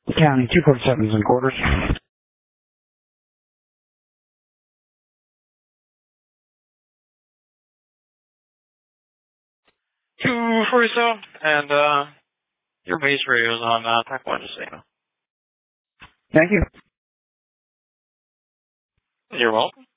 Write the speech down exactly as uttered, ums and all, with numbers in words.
County, two forty-sevens and quarters. two forty-seven, and uh, your base radio is on uh, Tac one, just so you know. Thank you. You're welcome.